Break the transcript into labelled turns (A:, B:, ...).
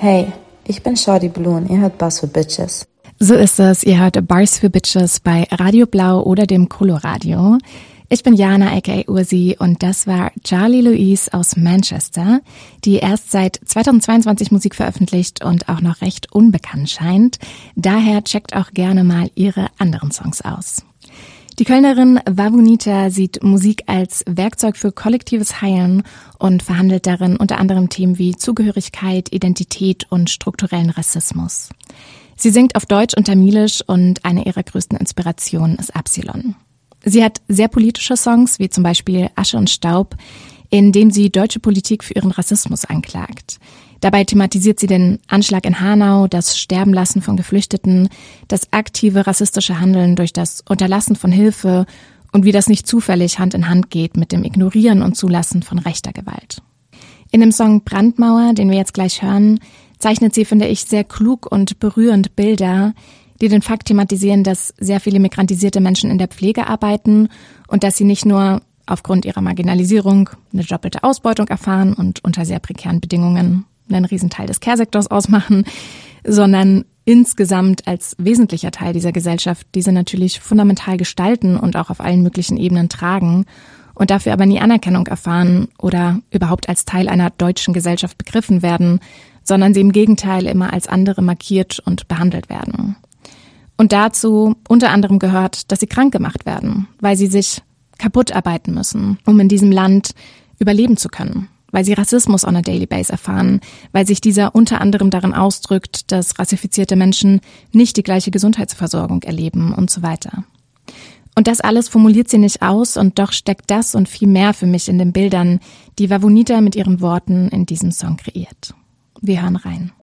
A: Hey, ich bin Shawty Blue und ihr hört Bars für Bitches.
B: So ist es, ihr hört Bars für Bitches bei Radio Blau oder dem Coloradio. Ich bin Jana aka Ursi und das war Charlie Louise aus Manchester, die erst seit 2022 Musik veröffentlicht und auch noch recht unbekannt scheint. Daher checkt auch gerne mal ihre anderen Songs aus. Die Kölnerin Wawunita sieht Musik als Werkzeug für kollektives Heilen und verhandelt darin unter anderem Themen wie Zugehörigkeit, Identität und strukturellen Rassismus. Sie singt auf Deutsch und Tamilisch und eine ihrer größten Inspirationen ist Absilon. Sie hat sehr politische Songs, wie zum Beispiel Asche und Staub, in dem sie deutsche Politik für ihren Rassismus anklagt. Dabei thematisiert sie den Anschlag in Hanau, das Sterbenlassen von Geflüchteten, das aktive rassistische Handeln durch das Unterlassen von Hilfe und wie das nicht zufällig Hand in Hand geht mit dem Ignorieren und Zulassen von rechter Gewalt. In dem Song Brandmauer, den wir jetzt gleich hören, zeichnet sie, finde ich, sehr klug und berührend Bilder, die den Fakt thematisieren, dass sehr viele migrantisierte Menschen in der Pflege arbeiten und dass sie nicht nur aufgrund ihrer Marginalisierung eine doppelte Ausbeutung erfahren und unter sehr prekären Bedingungen einen Riesenteil des Care-Sektors ausmachen, sondern insgesamt als wesentlicher Teil dieser Gesellschaft diese natürlich fundamental gestalten und auch auf allen möglichen Ebenen tragen und dafür aber nie Anerkennung erfahren oder überhaupt als Teil einer deutschen Gesellschaft begriffen werden, sondern sie im Gegenteil immer als andere markiert und behandelt werden. Und dazu unter anderem gehört, dass sie krank gemacht werden, weil sie sich kaputt arbeiten müssen, um in diesem Land überleben zu können, weil sie Rassismus on a daily base erfahren, weil sich dieser unter anderem darin ausdrückt, dass rassifizierte Menschen nicht die gleiche Gesundheitsversorgung erleben und so weiter. Und das alles formuliert sie nicht aus und doch steckt das und viel mehr für mich in den Bildern, die Wawunita mit ihren Worten in diesem Song kreiert. Wir hören rein.